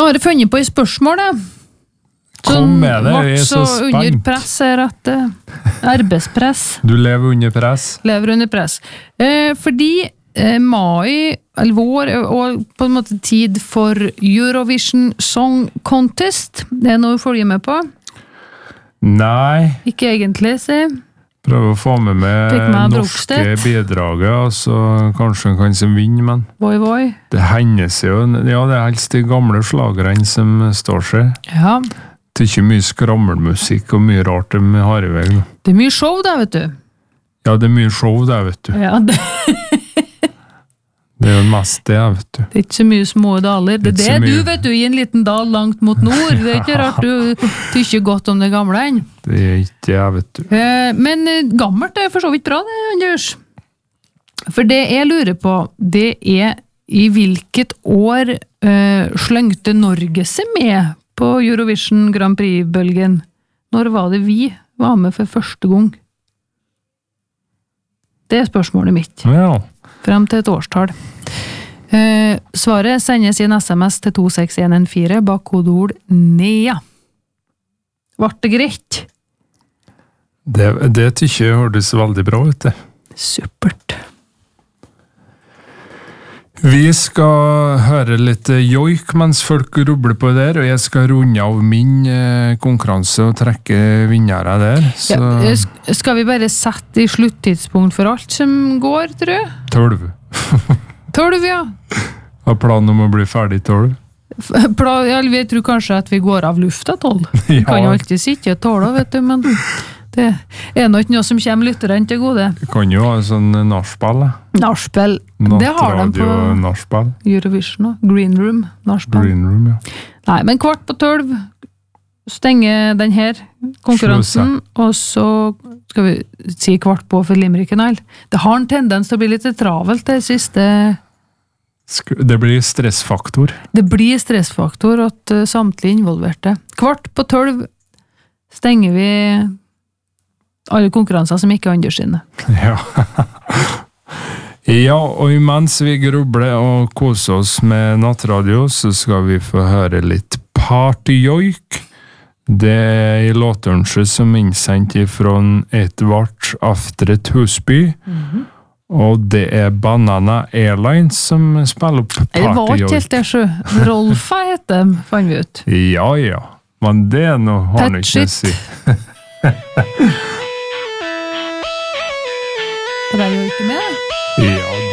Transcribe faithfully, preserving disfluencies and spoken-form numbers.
Da har jeg funnet på et spørsmål, da. Kom med det, jeg er så under spent. press er at uh, arbeidspress. Du lever under press. Lever under press. Eh, fordi eh, mai, eller vår, og på en måte tid for Eurovision Song Contest. Det er noe du følger med på? Nei. Ikke egentlig, si. Prøv å få med med meg norske Brokstedt. bidraget, og så kanskje han kan som vinne, men Voi, voi. det hender seg jo, ja, det er helst de gamle slagerne som står seg. Ja. Det er ikke mye skrammelmusikk og mye rart de har i vei. Det er mye show der, vet du. Ja, det er mye show der, vet du. Ja, det, Det er jo mest det, vet du. det er ikke så mye små daler. Det er Ikke det så du, mye. vet du, i en liten dal langt mot nord. Det er ikke rart du tykker godt om det gamle enn. Det er ikke jeg, vet du. Eh, Men eh, gammelt er for så vidt bra, det, Anders. For det jeg lurer på, det er i hvilket år eh, slengte Norge seg med på Eurovision Grand Prix-bølgen? Når var det vi var med for første gang? Det er spørsmålet mitt. Ja, Frem til et årstall. Eh, svaret sendes i en sms til to seks en en fire bak kodeord NEA. Vart det greit? det, det tykker jeg hørtes veldig bra ut, det. Supert. Vi skal høre litt joik mens folk rubler på der, og jeg skal runde av min eh, konkurranse og trekke vinnere der. Så Ja, eh, sk- skal vi bare sette i sluttidspunkt for alt som går, tror jeg? tolv. Tolv, ja. Har planen om å bli ferdig tolv. F- Pla, ja, vi tror kanskje at vi går av lufta tolv. Vi Ja. kan jo alltid sitte og tåle, vet du, men det er nok noe som kommer lytterne til gode. Vi kan jo ha en sånn nachspiel. Nachspiel, det har de på Nattradio nachspiel. Eurovision også. Green Room, nachspiel. Green room, ja. Nei, men kvart på tolv stenger den her konkurransen, og så skal vi si kvart på for Limerick Nile. Det har en tendens til å bli litt travelt det siste. Sk- Det blir stressfaktor. Det blir stressfaktor at uh, samtlige involverte. Kvart på tolv stenger vi alle konkurranser som ikke er andre sine. Ja. Ja, og imens vi grubler og koser oss med nattradio, så skal vi få høre litt partyjoik. Det er i låtønske som er innsendt fra Edvard Aftret Husby, Mhm. og det er Banana Airlines som spiller opp Det var ikke partyjoik. helt det, sjø. Rolfa heter de, fant vi ut. Ja, ja. Men det er noe har han Touch ikke å it. si. Det var jo ikke med. Ja.